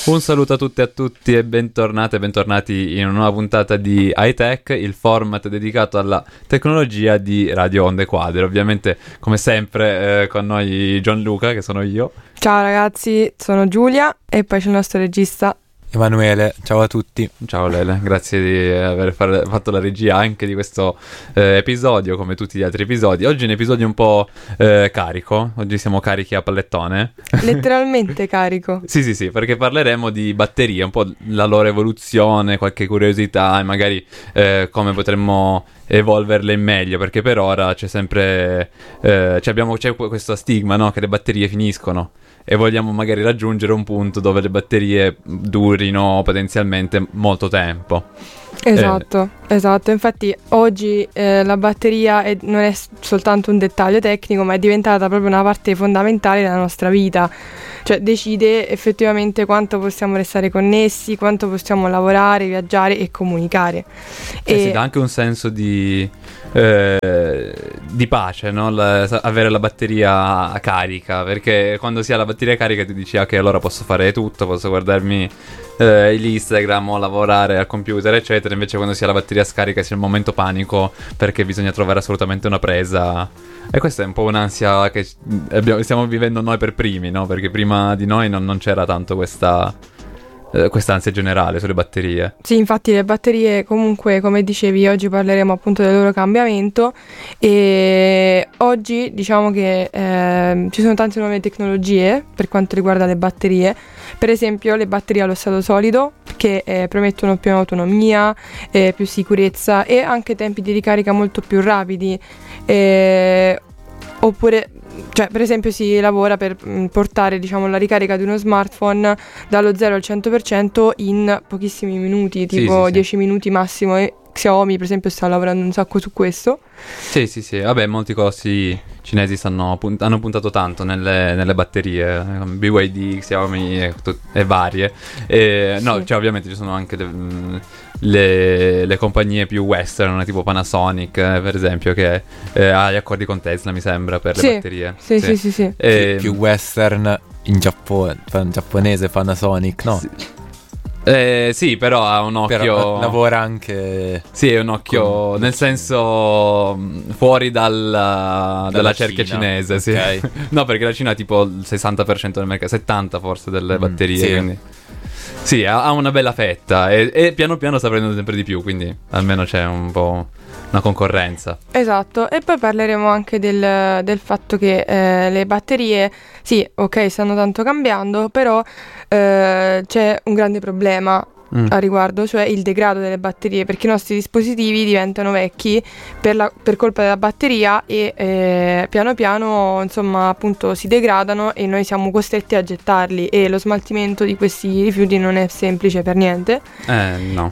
Un saluto a tutte e a tutti e bentornate e bentornati in una nuova puntata di iTech, il format dedicato alla tecnologia di Radio Onde Quadre. Ovviamente, come sempre, con noi Gianluca, che sono io. Ciao ragazzi, sono Giulia e poi c'è il nostro regista Emanuele. Ciao a tutti. Ciao Lele, grazie di aver fatto la regia anche di questo episodio, come tutti gli altri episodi. Oggi è un episodio un po' carico, oggi siamo carichi a pallettone. Letteralmente carico. Sì, perché parleremo di batterie, un po' la loro evoluzione, qualche curiosità e magari come potremmo evolverle in meglio, perché per ora c'è sempre c'è questo stigma, no? Che le batterie finiscono e vogliamo magari raggiungere un punto dove le batterie durino potenzialmente molto tempo. Esatto. Infatti oggi la batteria non è soltanto un dettaglio tecnico, ma è diventata proprio una parte fondamentale della nostra vita. Cioè decide effettivamente quanto possiamo restare connessi, quanto possiamo lavorare, viaggiare e comunicare. E si dà anche un senso di pace, no? Avere la batteria carica, perché quando si ha la batteria carica ti dici ok, allora posso fare tutto, posso guardarmi l'Instagram o lavorare al computer eccetera. Invece quando si ha la batteria scarica si è il momento panico, perché bisogna trovare assolutamente una presa, e questa è un po' un'ansia che stiamo vivendo noi per primi, no? Perché prima di noi non c'era tanto questa ansia generale sulle batterie. Sì, infatti le batterie comunque, come dicevi, oggi parleremo appunto del loro cambiamento e oggi diciamo che ci sono tante nuove tecnologie per quanto riguarda le batterie. Per esempio le batterie allo stato solido, che promettono più autonomia, più sicurezza e anche tempi di ricarica molto più rapidi, oppure cioè per esempio si lavora per portare diciamo la ricarica di uno smartphone dallo 0 al 100% in pochissimi minuti, tipo sì. 10 minuti massimo, e Xiaomi per esempio sta lavorando un sacco su questo. Sì, vabbè, molti colossi cinesi hanno puntato tanto nelle batterie, BYD, Xiaomi e varie. No, cioè ovviamente ci sono anche le compagnie più western, tipo Panasonic, per esempio, che ha gli accordi con Tesla, mi sembra, per le batterie. Sì. Più western in giapponese Panasonic, no? Sì, però ha un occhio. Però lavora anche. Sì, è un occhio, nel senso fuori dalla cerchia Cina, cinese, sì. Okay. No, perché la Cina ha tipo il 60% del mercato, 70% forse delle batterie, sì. quindi sì, ha una bella fetta e piano piano sta prendendo sempre di più, quindi almeno c'è un po' una concorrenza. Esatto, e poi parleremo anche del fatto che le batterie, sì, ok, stanno tanto cambiando, però c'è un grande problema a riguardo, cioè il degrado delle batterie, perché i nostri dispositivi diventano vecchi per colpa della batteria e piano piano insomma appunto si degradano e noi siamo costretti a gettarli, e lo smaltimento di questi rifiuti non è semplice per niente. No.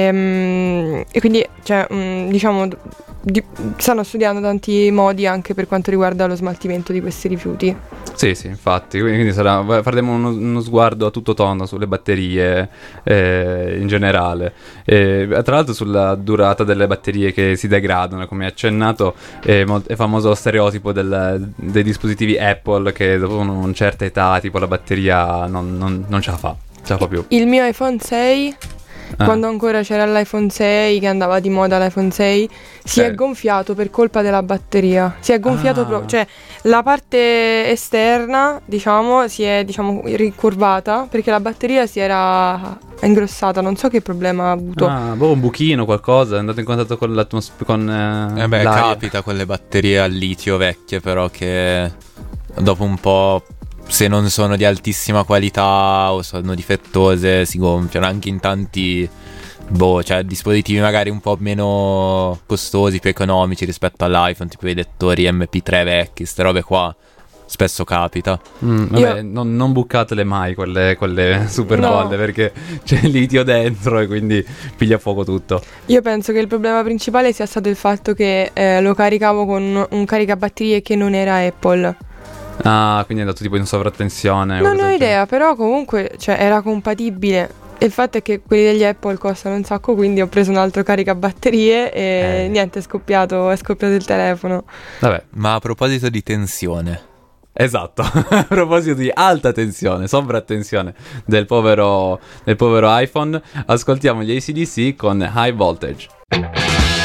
E quindi cioè, diciamo stanno studiando tanti modi anche per quanto riguarda lo smaltimento di questi rifiuti. Sì, infatti, quindi faremo uno sguardo a tutto tondo sulle batterie in generale. Tra l'altro sulla durata delle batterie che si degradano, come hai accennato, è famoso lo stereotipo dei dispositivi Apple, che dopo una certa età tipo la batteria non ce la fa più. Il mio iPhone 6... quando ancora c'era l'iPhone 6, che andava di moda l'iPhone 6, si è gonfiato per colpa della batteria. Si è gonfiato proprio, cioè la parte esterna, diciamo, si è ricurvata perché la batteria si era ingrossata, non so che problema ha avuto. Un buchino, qualcosa, è andato in contatto con l'aria. Capita con le batterie al litio vecchie, però, che dopo un po', se non sono di altissima qualità o sono difettose, si gonfiano anche in tanti cioè dispositivi magari un po' meno costosi, più economici rispetto all'iPhone, tipo i lettori MP3 vecchi, ste robe qua. Spesso capita. Vabbè, non bucatele mai quelle super bolle, perché c'è il litio dentro e quindi piglia fuoco tutto. Io penso che il problema principale sia stato il fatto che lo caricavo con un caricabatterie che non era Apple. Ah, quindi è andato tipo in sovrattensione. Non ho idea, però comunque era compatibile. E il fatto è che quelli degli Apple costano un sacco, quindi ho preso un altro caricabatterie e niente, è scoppiato il telefono. Vabbè. Ma a proposito di tensione, Esatto, a proposito di alta tensione, sovraattenzione del povero iPhone, ascoltiamo gli AC/DC con High Voltage.